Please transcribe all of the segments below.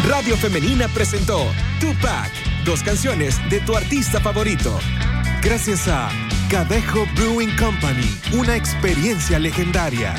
Radio Femenina presentó Tupac, 2 canciones de tu artista favorito. Gracias a Cadejo Brewing Company, una experiencia legendaria.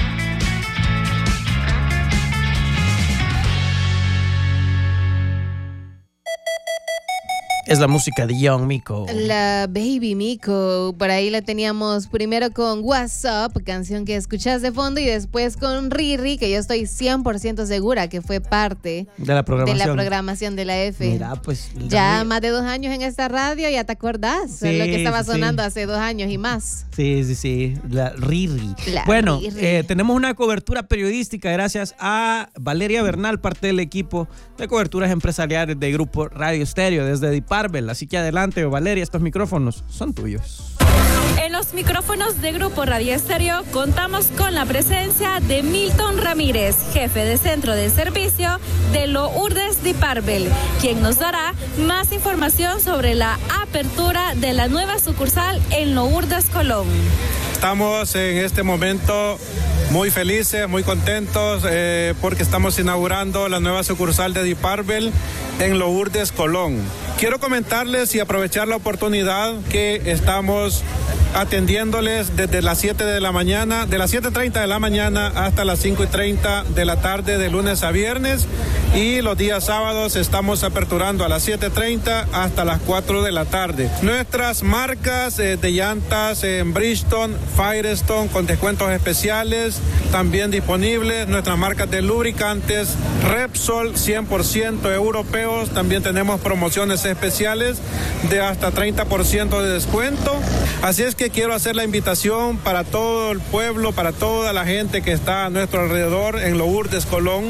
Es la música de Young Miko. La Baby Miko. Por ahí la teníamos primero con What's Up, canción que escuchás de fondo, y después con Riri, que yo estoy 100% segura que fue parte de la programación de la F. Mira, pues ya más de 2 años en esta radio, ya te acordás. Sí, lo que estaba sonando hace 2 años y más. Sí. La Riri. Riri. Tenemos una cobertura periodística gracias a Valeria Bernal, parte del equipo de coberturas empresariales de Grupo Radio Estéreo desde Diparbel. Así que adelante, Valeria, estos micrófonos son tuyos. En los micrófonos de Grupo Radio Estéreo contamos con la presencia de Milton Ramírez, jefe de centro de servicio de Lourdes Diparbel, quien nos dará más información sobre la apertura de la nueva sucursal en Lourdes Colón. Estamos en este momento muy felices, muy contentos porque estamos inaugurando la nueva sucursal de Diparbel en Lourdes Colón. Quiero comentarles y aprovechar la oportunidad que estamos atendiéndoles desde las 7 de la mañana, de las 7:30 de la mañana hasta las 5:30 de la tarde, de lunes a viernes, y los días sábados estamos aperturando a las 7:30 hasta las 4 de la tarde. Nuestras marcas de llantas en Bridgestone, Firestone con descuentos especiales también disponibles. Nuestras marcas de lubricantes Repsol 100% europeos, también tenemos promociones especiales de hasta 30% de descuento. Así es que quiero hacer la invitación para todo el pueblo, para toda la gente que está a nuestro alrededor en Lourdes Colón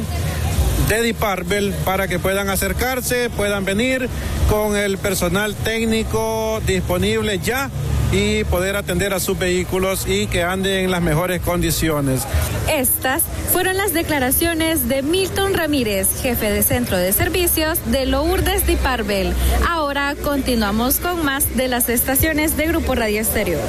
de Diparbel, para que puedan acercarse, puedan venir con el personal técnico disponible ya y poder atender a sus vehículos y que anden en las mejores condiciones. Estas fueron las declaraciones de Milton Ramírez, jefe de centro de servicios de Lourdes Diparbel. Ahora continuamos con más de las estaciones de Grupo Radio Estéreo.